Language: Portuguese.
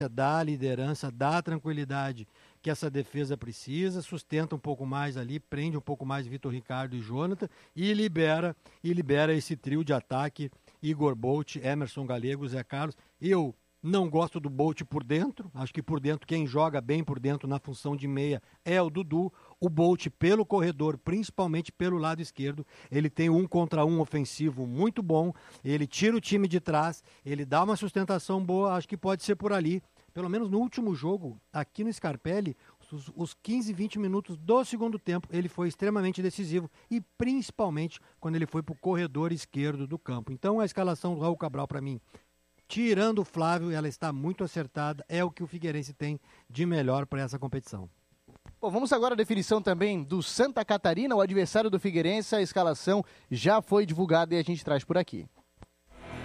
dá liderança, dá tranquilidade que essa defesa precisa, sustenta um pouco mais ali, prende um pouco mais Vitor Ricardo e Jonathan e libera esse trio de ataque, Igor Bolt, Emerson Galego, Zé Carlos. Eu não gosto do Bolt por dentro, acho que por dentro, quem joga bem por dentro na função de meia é o Dudu. O Bolt pelo corredor, principalmente pelo lado esquerdo, ele tem 1 contra 1 ofensivo muito bom, ele tira o time de trás, ele dá uma sustentação boa, acho que pode ser por ali. Pelo menos no último jogo, aqui no Scarpelli, os 15, 20 minutos do segundo tempo, ele foi extremamente decisivo e principalmente quando ele foi para o corredor esquerdo do campo. Então a escalação do Raul Cabral, para mim, tirando o Flávio, ela está muito acertada, é o que o Figueirense tem de melhor para essa competição. Bom, vamos agora à definição também do Santa Catarina, o adversário do Figueirense. A escalação já foi divulgada e a gente traz por aqui.